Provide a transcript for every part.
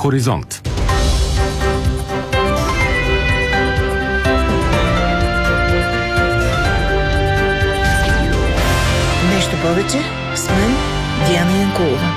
Хоризонт. Нещо повече с мен Диана Янкулова.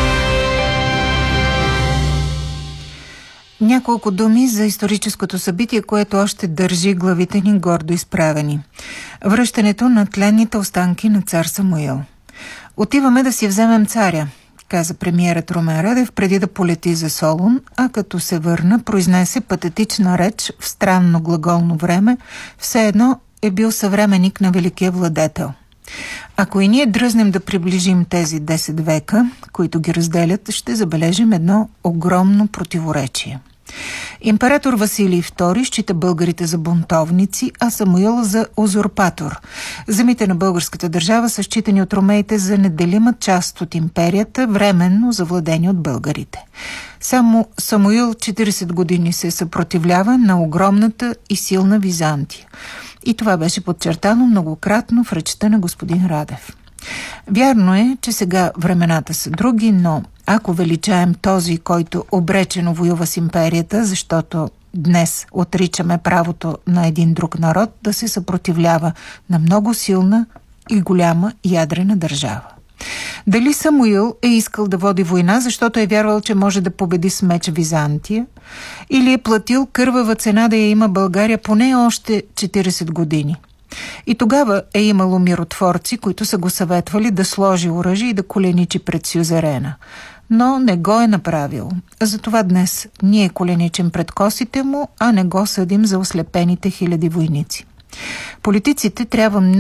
Няколко думи за историческото събитие, което още държи главите ни гордо изправени. Връщането на тленните останки на цар Самуил. Отиваме да си вземем царя, каза премиерът Румен Радев преди да полети за Солун, а като се върна, произнесе патетична реч в странно глаголно време, все едно е бил съвременник на великия владетел. Ако и ние дръзнем да приближим тези 10 века, които ги разделят, ще забележим едно огромно противоречие. Император Василий II счита българите за бунтовници, а Самуил за узурпатор. Земите на българската държава са считани от ромеите за неделима част от империята, временно завладени от българите. Само Самуил 40 години се съпротивлява на огромната и силна Византия. И това беше подчертано многократно в речта на господин Радев. Вярно е, че сега времената са други, но ако величаем този, който обречено воюва с империята, защото днес отричаме правото на един друг народ да се съпротивлява на много силна и голяма ядрена държава. Дали Самуил е искал да води война, защото е вярвал, че може да победи с меч Византия, или е платил кървава цена да я има България поне още 40 години? И тогава е имало миротворци, които са го съветвали да сложи оръжие и да коленичи пред сюзерена. Но не го е направил. Затова днес ние коленичим пред косите му, а не го съдим за ослепените хиляди войници. Политиците трябва много